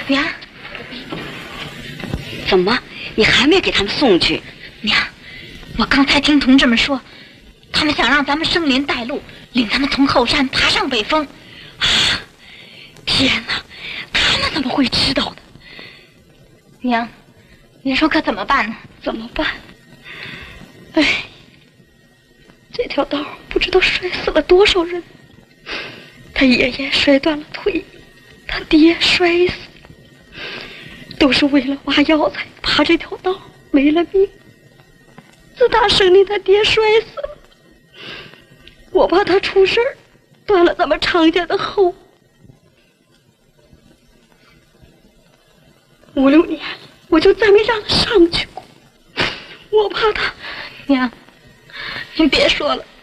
娘， 怎么你还没给他们送去？ 娘，我刚才听同志们说，他们想让咱们生灵带路，领他们从后山爬上北峰。 啊！天哪，他们怎么会知道的？ 娘，您说可怎么办呢？ 怎么办？哎，这条道不知道摔死了多少人。他爷爷摔断了腿，他爹摔死，都是为了挖药材爬这条道没了命。自打生灵他爹摔死了，我怕他出事儿，断了咱们常家的后。5、6年我就再没让他上去过，我怕他。 娘，您别说了，